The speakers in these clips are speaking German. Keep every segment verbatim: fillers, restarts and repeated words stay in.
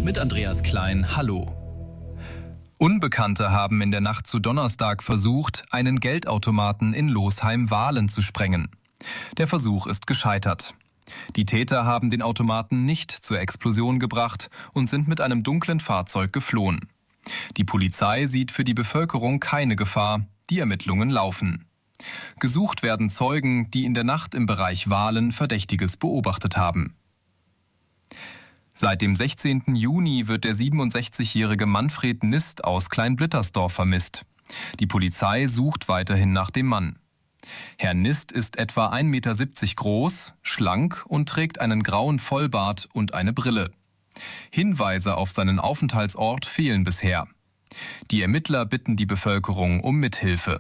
mit Andreas Klein. Hallo. Unbekannte haben in der Nacht zu Donnerstag versucht, einen Geldautomaten in Losheim-Wahlen zu sprengen. Der Versuch ist gescheitert. Die Täter haben den Automaten nicht zur Explosion gebracht und sind mit einem dunklen Fahrzeug geflohen. Die Polizei sieht für die Bevölkerung keine Gefahr. Die Ermittlungen laufen. Gesucht werden Zeugen, die in der Nacht im Bereich Wahlen Verdächtiges beobachtet haben. Seit dem sechzehnten Juni wird der siebenundsechzigjährige Manfred Nist aus Kleinblittersdorf vermisst. Die Polizei sucht weiterhin nach dem Mann. Herr Nist ist etwa ein Meter siebzig groß, schlank und trägt einen grauen Vollbart und eine Brille. Hinweise auf seinen Aufenthaltsort fehlen bisher. Die Ermittler bitten die Bevölkerung um Mithilfe.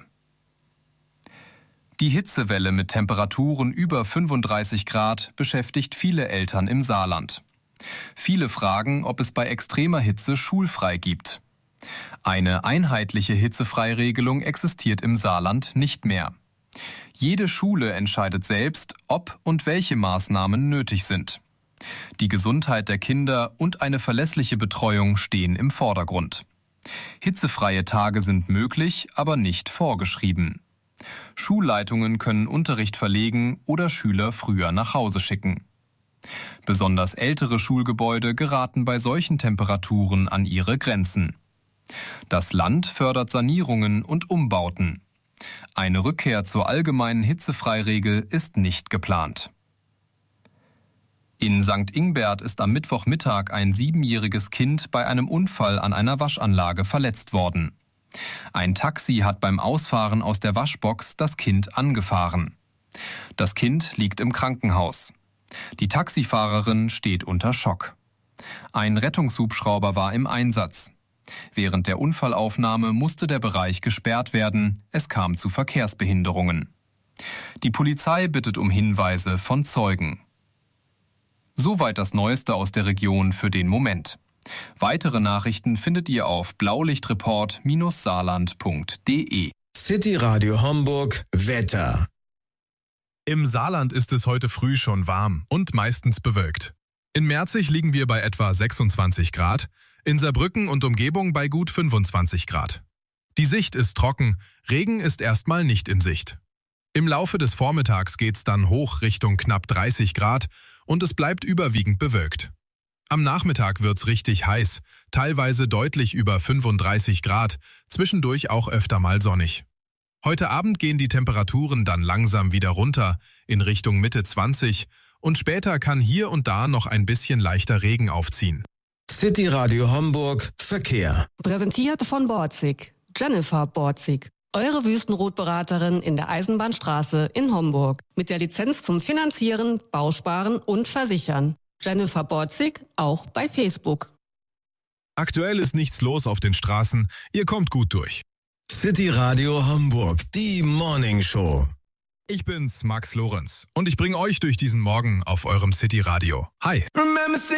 Die Hitzewelle mit Temperaturen über fünfunddreißig Grad beschäftigt viele Eltern im Saarland. Viele fragen, ob es bei extremer Hitze schulfrei gibt. Eine einheitliche Hitzefreiregelung existiert im Saarland nicht mehr. Jede Schule entscheidet selbst, ob und welche Maßnahmen nötig sind. Die Gesundheit der Kinder und eine verlässliche Betreuung stehen im Vordergrund. Hitzefreie Tage sind möglich, aber nicht vorgeschrieben. Schulleitungen können Unterricht verlegen oder Schüler früher nach Hause schicken. Besonders ältere Schulgebäude geraten bei solchen Temperaturen an ihre Grenzen. Das Land fördert Sanierungen und Umbauten. Eine Rückkehr zur allgemeinen Hitzefreiregel ist nicht geplant. In Sankt Ingbert ist am Mittwochmittag ein siebenjähriges Kind bei einem Unfall an einer Waschanlage verletzt worden. Ein Taxi hat beim Ausfahren aus der Waschbox das Kind angefahren. Das Kind liegt im Krankenhaus. Die Taxifahrerin steht unter Schock. Ein Rettungshubschrauber war im Einsatz. Während der Unfallaufnahme musste der Bereich gesperrt werden. Es kam zu Verkehrsbehinderungen. Die Polizei bittet um Hinweise von Zeugen. Soweit das Neueste aus der Region für den Moment. Weitere Nachrichten findet ihr auf blaulichtreport Bindestrich saarland Punkt de. City Radio Homburg Wetter. Im Saarland ist es heute früh schon warm und meistens bewölkt. In Merzig liegen wir bei etwa sechsundzwanzig Grad, in Saarbrücken und Umgebung bei gut fünfundzwanzig Grad. Die Sicht ist trocken, Regen ist erstmal nicht in Sicht. Im Laufe des Vormittags geht's dann hoch Richtung knapp dreißig Grad und es bleibt überwiegend bewölkt. Am Nachmittag wird's richtig heiß, teilweise deutlich über fünfunddreißig Grad, zwischendurch auch öfter mal sonnig. Heute Abend gehen die Temperaturen dann langsam wieder runter, in Richtung Mitte zwanzig, und später kann hier und da noch ein bisschen leichter Regen aufziehen. City Radio Homburg Verkehr. Präsentiert von Borzig. Jennifer Borzig. Eure Wüstenrotberaterin in der Eisenbahnstraße in Homburg. Mit der Lizenz zum Finanzieren, Bausparen und Versichern. Jennifer Borzig, auch bei Facebook. Aktuell ist nichts los auf den Straßen, ihr kommt gut durch. City Radio Homburg, die Morning Show. Ich bin's, Max Lorenz, und ich bringe euch durch diesen Morgen auf eurem City Radio. Hi!